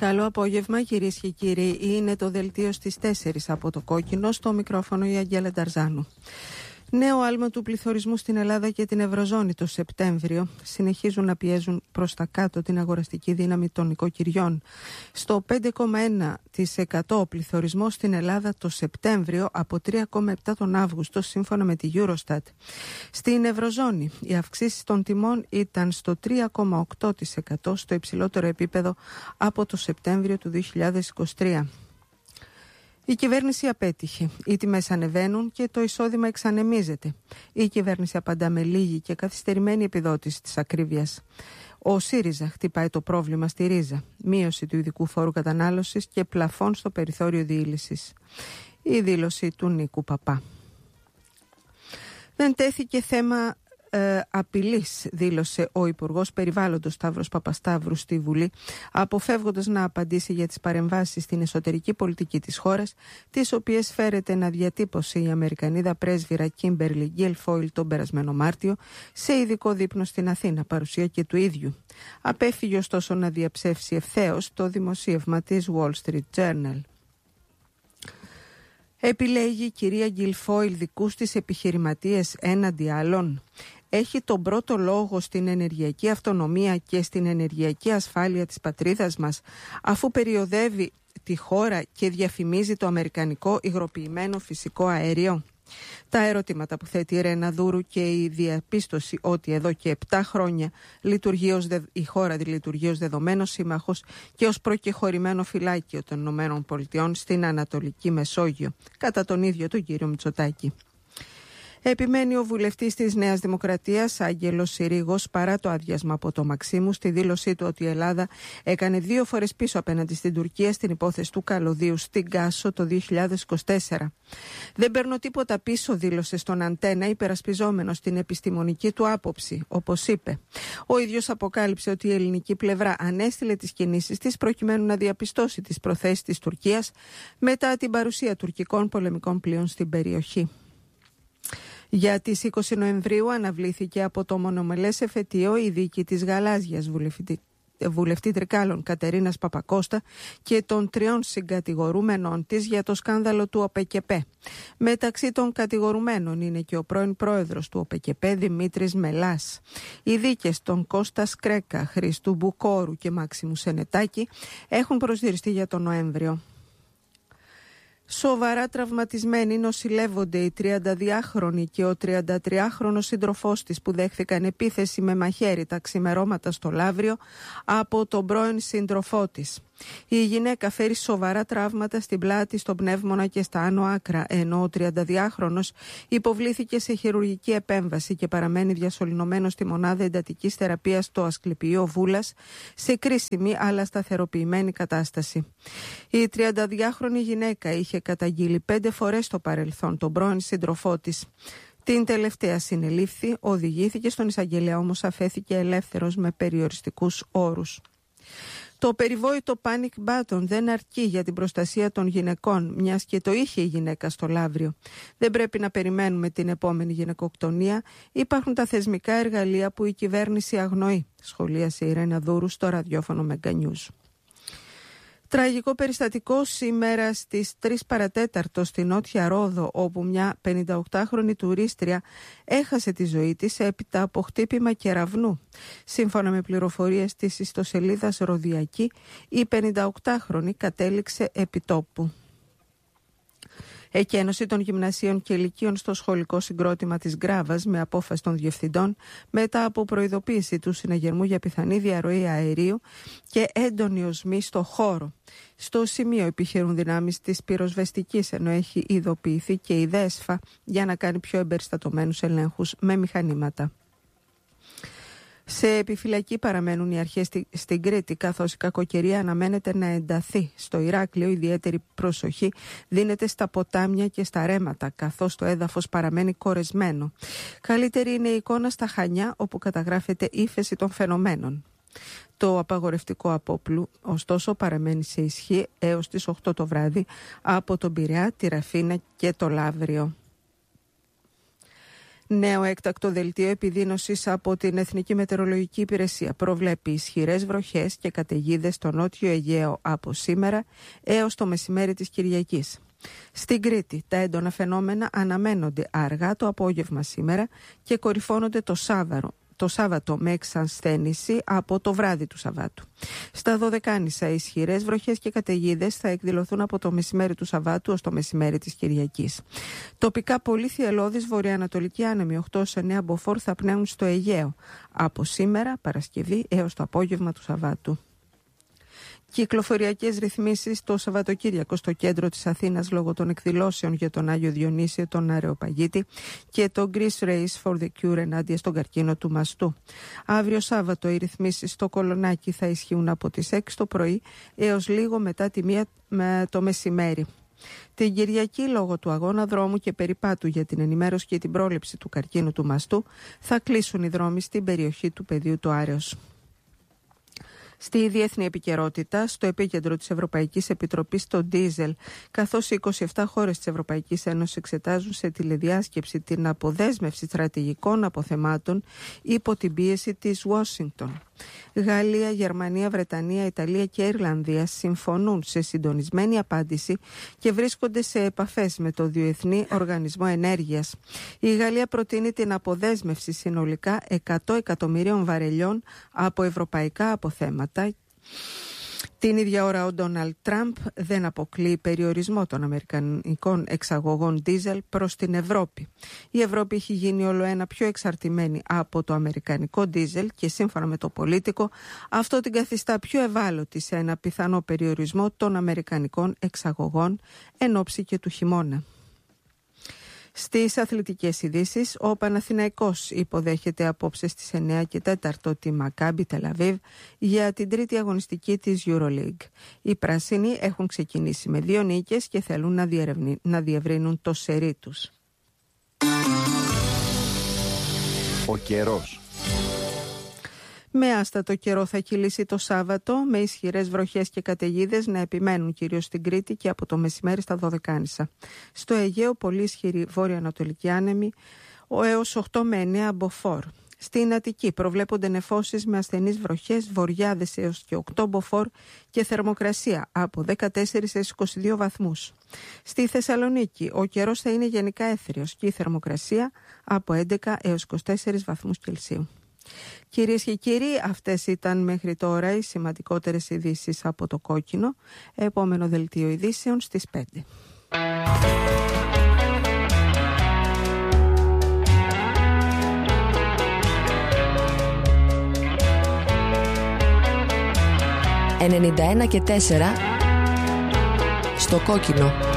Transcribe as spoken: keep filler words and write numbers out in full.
Καλό απόγευμα, κυρίες και κύριοι. Είναι το δελτίο στις τέσσερις από το Κόκκινο, στο μικρόφωνο η Αγγέλα Νταρζάνου. Νέο άλμα του πληθωρισμού στην Ελλάδα και την Ευρωζώνη το Σεπτέμβριο συνεχίζουν να πιέζουν προς τα κάτω την αγοραστική δύναμη των νοικοκυριών. Στο πέντε κόμμα ένα τοις εκατό ο πληθωρισμός στην Ελλάδα το Σεπτέμβριο από τρία κόμμα επτά τον Αύγουστο, σύμφωνα με τη Eurostat. Στην Ευρωζώνη οι αυξήσεις των τιμών ήταν στο τρία κόμμα οκτώ τοις εκατό, στο υψηλότερο επίπεδο από το Σεπτέμβριο του δύο χιλιάδες είκοσι τρία. Η κυβέρνηση απέτυχε. Οι τιμές ανεβαίνουν και το εισόδημα εξανεμίζεται. Η κυβέρνηση απαντά με λίγη και καθυστερημένη επιδότηση της ακρίβειας. Ο ΣΥΡΙΖΑ χτυπάει το πρόβλημα στη ρίζα. Μείωση του ειδικού φόρου κατανάλωσης και πλαφών στο περιθώριο διήλυσης. Η δήλωση του Νίκου Παπά. Δεν τέθηκε θέμα Ε, απειλής, δήλωσε ο Υπουργός Περιβάλλοντος Σταύρος Παπασταύρου στη Βουλή, αποφεύγοντας να απαντήσει για τις παρεμβάσεις στην εσωτερική πολιτική της χώρας, τις οποίες φέρεται να διατύπωσε η Αμερικανίδα πρέσβυρα Κίμπερλι Γκίλφόιλ τον περασμένο Μάρτιο σε ειδικό δείπνο στην Αθήνα, παρουσία και του ίδιου. Απέφυγε ωστόσο να διαψεύσει ευθέως το δημοσίευμα της Wall Street Journal. Επιλέγει η κυρία Γκίλφόιλ δικούς της επιχειρηματίες έναντι άλλων. Έχει τον πρώτο λόγο στην ενεργειακή αυτονομία και στην ενεργειακή ασφάλεια της πατρίδας μας, αφού περιοδεύει τη χώρα και διαφημίζει το αμερικανικό υγροποιημένο φυσικό αέριο. Τα ερωτήματα που θέτει η Ρένα Δούρου και η διαπίστωση ότι εδώ και επτά χρόνια λειτουργεί ως δε, η χώρα λειτουργεί ως δεδομένος σύμμαχος και ως προκεχωρημένο φυλάκιο των Ηνωμένων Πολιτειών στην Ανατολική Μεσόγειο, κατά τον ίδιο τον κύριο Μητσοτάκη. Επιμένει ο βουλευτής της Νέας Δημοκρατίας, Άγγελος Συρίγος, παρά το άδειασμα από το Μαξίμου, στη δήλωσή του ότι η Ελλάδα έκανε δύο φορές πίσω απέναντι στην Τουρκία στην υπόθεση του καλωδίου στην Κάσο το δύο χιλιάδες είκοσι τέσσερα. «Δεν παίρνω τίποτα πίσω», δήλωσε στον Αντένα, υπερασπιζόμενος την επιστημονική του άποψη, όπως είπε. Ο ίδιος αποκάλυψε ότι η ελληνική πλευρά ανέστειλε τις κινήσεις της προκειμένου να διαπιστώσει τις προθέσεις της Τουρκίας μετά την παρουσία τουρκικών πολεμικών πλοίων στην περιοχή. Για τις είκοσι Νοεμβρίου αναβλήθηκε από το μονομελές εφετείο η δίκη της γαλάζιας βουλευτή, βουλευτή Τρικάλων Κατερίνας Παπακώστα και των τριών συγκατηγορούμενων της για το σκάνδαλο του ΟΠΕΚΕΠΕ. Μεταξύ των κατηγορουμένων είναι και ο πρώην πρόεδρος του ΟΠΕΚΕΠΕ Δημήτρης Μελάς. Οι δίκες των Κώστα Σκρέκα, Χριστού Μπουκόρου και Μάξιμου Σενετάκη έχουν προσδιοριστεί για τον Νοέμβριο. Σοβαρά τραυματισμένοι νοσηλεύονται η τριανταδυάχρονη και ο τριαντατριάχρονος σύντροφός της που δέχθηκαν επίθεση με μαχαίρι τα ξημερώματα στο Λαύριο από τον πρώην σύντροφό της. Η γυναίκα φέρει σοβαρά τραύματα στην πλάτη, στον πνεύμονα και στα άνω άκρα, ενώ ο τριανταδυάχρονος υποβλήθηκε σε χειρουργική επέμβαση και παραμένει διασωληνωμένος στη μονάδα εντατικής θεραπείας στο Ασκληπιείο Βούλας σε κρίσιμη αλλά σταθεροποιημένη κατάσταση. Η τριανταδυάχρονη γυναίκα είχε καταγγείλει πέντε φορές στο παρελθόν τον πρώην σύντροφό της. Την τελευταία συνελήφθη, οδηγήθηκε στον εισαγγελέα, όμως αφέθηκε ελεύθερος με περιοριστικούς όρους. Το περιβόητο panic button δεν αρκεί για την προστασία των γυναικών, μιας και το είχε η γυναίκα στο Λαύριο. Δεν πρέπει να περιμένουμε την επόμενη γυναικοκτονία. Υπάρχουν τα θεσμικά εργαλεία που η κυβέρνηση αγνοεί, σχολίασε η Ρένα Δούρου στο ραδιόφωνο Mega News. Τραγικό περιστατικό σήμερα στις τρεις παρατέταρτο στη Νότια Ρόδο, όπου μια πενηνταοκτάχρονη τουρίστρια έχασε τη ζωή της έπειτα από χτύπημα κεραυνού. Σύμφωνα με πληροφορίες της ιστοσελίδας Ροδιακή, η πενηνταοκτάχρονη κατέληξε επιτόπου. Εκένωση των γυμνασίων και λυκείων στο σχολικό συγκρότημα της Γκράβας με απόφαση των διευθυντών μετά από προειδοποίηση του συναγερμού για πιθανή διαρροή αερίου και έντονη οσμή στο χώρο. Στο σημείο επιχειρούν δυνάμεις της πυροσβεστικής, ενώ έχει ειδοποιηθεί και η ΔΕΣΦΑ για να κάνει πιο εμπεριστατωμένους ελέγχους με μηχανήματα. Σε επιφυλακή παραμένουν οι αρχές στη, στην Κρήτη, καθώς η κακοκαιρία αναμένεται να ενταθεί. Στο Ηράκλειο ιδιαίτερη προσοχή δίνεται στα ποτάμια και στα ρέματα, καθώς το έδαφος παραμένει κορεσμένο. Καλύτερη είναι η εικόνα στα Χανιά, όπου καταγράφεται ύφεση των φαινομένων. Το απαγορευτικό απόπλου, ωστόσο, παραμένει σε ισχύ έως τις οκτώ το βράδυ από τον Πειραιά, τη Ραφίνα και το Λαύριο. Νέο έκτακτο δελτίο επιδείνωσης από την Εθνική Μετεωρολογική Υπηρεσία προβλέπει ισχυρές βροχές και καταιγίδες στο νότιο Αιγαίο από σήμερα έως το μεσημέρι της Κυριακής. Στην Κρήτη, τα έντονα φαινόμενα αναμένονται αργά το απόγευμα σήμερα και κορυφώνονται το Σάββαρο. Το Σάββατο με εξασθένηση από το βράδυ του Σαββάτου. Στα Δωδεκάνησα, ισχυρές βροχές και καταιγίδες θα εκδηλωθούν από το μεσημέρι του Σαββάτου ως το μεσημέρι της Κυριακής. Τοπικά πολύ θυελλώδεις βορειοανατολικοί άνεμοι οκτώ με εννέα μποφόρ θα πνέουν στο Αιγαίο από σήμερα, Παρασκευή, έως το απόγευμα του Σαββάτου. Κυκλοφοριακές ρυθμίσεις το Σαββατοκύριακο στο κέντρο της Αθήνας λόγω των εκδηλώσεων για τον Άγιο Διονύσιο, τον Αρεοπαγίτη και το Greece Race for the Cure ενάντια στον καρκίνο του μαστού. Αύριο Σάββατο οι ρυθμίσεις στο Κολονάκι θα ισχύουν από τις έξι το πρωί έως λίγο μετά τη μία το μεσημέρι. Την Κυριακή, λόγω του αγώνα δρόμου και περιπάτου για την ενημέρωση και την πρόληψη του καρκίνου του μαστού, θα κλείσουν οι δρόμοι στην περιοχή του πεδίου του Άρεος. Στη διεθνή επικαιρότητα, στο επίκεντρο της Ευρωπαϊκής Επιτροπής το ντίζελ, καθώς οι είκοσι επτά χώρες της Ευρωπαϊκής Ένωσης εξετάζουν σε τηλεδιάσκεψη την αποδέσμευση στρατηγικών αποθεμάτων υπό την πίεση της Ουάσιγκτον. Γαλλία, Γερμανία, Βρετανία, Ιταλία και Ιρλανδία συμφωνούν σε συντονισμένη απάντηση και βρίσκονται σε επαφές με το Διεθνή Οργανισμό Ενέργειας. Η Γαλλία προτείνει την αποδέσμευση συνολικά εκατό εκατομμυρίων βαρελιών από ευρωπαϊκά αποθέματα. Την ίδια ώρα ο Ντόναλντ Τραμπ δεν αποκλείει περιορισμό των αμερικανικών εξαγωγών ντίζελ προς την Ευρώπη. Η Ευρώπη έχει γίνει όλο ένα πιο εξαρτημένη από το αμερικανικό ντίζελ και σύμφωνα με το Πολίτικο αυτό την καθιστά πιο ευάλωτη σε ένα πιθανό περιορισμό των αμερικανικών εξαγωγών εν ώψη και του χειμώνα. Στις αθλητικές ειδήσεις, ο Παναθηναϊκός υποδέχεται απόψε στις εννέα και τέσσερα τη Μακάμπι Τελαβίβ για την τρίτη αγωνιστική της EuroLeague. Οι πράσινοι έχουν ξεκινήσει με δύο νίκες και θέλουν να, να διευρύνουν το σερί τους. Ο καιρός. Με άστατο καιρό θα κυλήσει το Σάββατο, με ισχυρές βροχές και καταιγίδες να επιμένουν κυρίως στην Κρήτη και από το μεσημέρι στα Δωδεκάνησα. Στο Αιγαίο πολύ ισχυρή βόρειο-ανατολική άνεμη έως οκτώ με εννέα μποφόρ. Στην Αττική προβλέπονται νεφώσεις με ασθενείς βροχές, βοριάδες έως και οκτώ μποφόρ και θερμοκρασία από δεκατέσσερα έως είκοσι δύο βαθμούς. Στη Θεσσαλονίκη ο καιρός θα είναι γενικά έθριος και η θερμοκρασία από έντεκα έως είκοσι τέσσερα βαθμούς Κελσίου. Κυρίες και κύριοι, αυτές ήταν μέχρι τώρα οι σημαντικότερες ειδήσεις από το Κόκκινο. Επόμενο δελτίο ειδήσεων στις πέντε. ενενήντα ένα και τέσσερα στο Κόκκινο.